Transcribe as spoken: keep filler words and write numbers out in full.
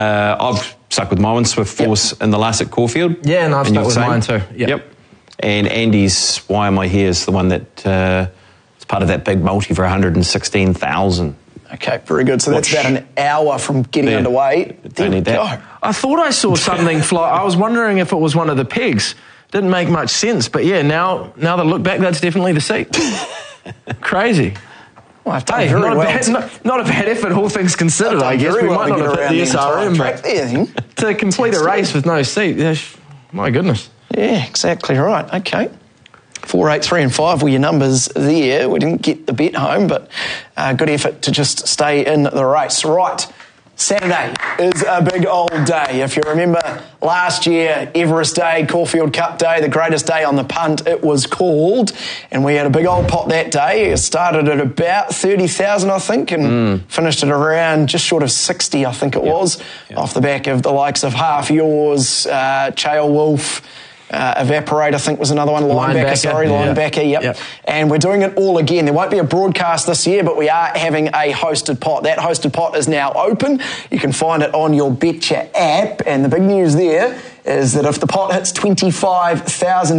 Uh, I've stuck with my one, Swift Force yep. in the last at Caulfield. Yeah, and I've and stuck with mine too. Yep. yep. And Andy's Why Am I Here is the one that uh, is part of that big multi for one hundred sixteen thousand. Okay, very good. So that's Watch. about an hour from getting yeah. underway. Don't need that. Go. I thought I saw something fly. I was wondering if it was one of the pegs. Didn't make much sense, but yeah, now now that I look back, that's definitely the seat. Crazy. Well, I've done hey, very not, well. a bad, not, not a bad effort, all things considered, I guess. We well might not have hit the S R M, but there, to complete a race with no seat, yeah, my goodness. Yeah, exactly right. Okay. Four, eight, three and five were your numbers there. We didn't get the bet home, but uh, good effort to just stay in the race. Right. Saturday is a big old day. If you remember last year, Everest Day, Caulfield Cup Day, the greatest day on the punt, it was called. And we had a big old pot that day. It started at about thirty thousand, I think, and mm. finished at around just short of sixty, I think it yep. was, yep. off the back of the likes of Half Yours, uh, Chael Wolf, Uh, Evaporate, I think, was another one. Linebacker, linebacker sorry, yeah. linebacker, yep. yep. And we're doing it all again. There won't be a broadcast this year, but we are having a hosted pot. That hosted pot is now open. You can find it on your Betcha app. And the big news there is that if the pot hits twenty-five thousand